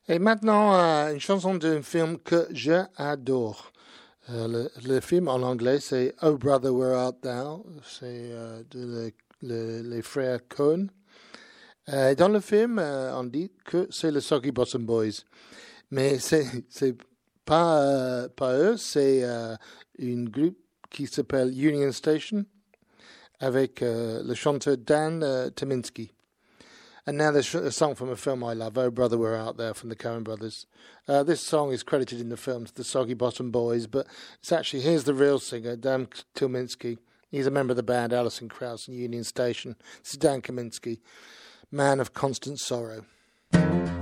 Et maintenant, une chanson d'un film que j'adore. Le film en anglais, c'est Oh Brother, Where Art Thou? C'est les frères Coen. Dans le film, on dit que c'est les Soggy Bottom Boys. Mais c'est pas eux, c'est une groupe qui s'appelle Union Station avec le chanteur Dan Tyminski. And now there's a song from a film I love, Oh Brother We're Out There, from the Coen Brothers. This song is credited in the film to the Soggy Bottom Boys, but it's actually, here's the real singer, Dan Tyminski. He's a member of the band Alison Krauss and Union Station. This is Dan Tyminski, man of constant sorrow.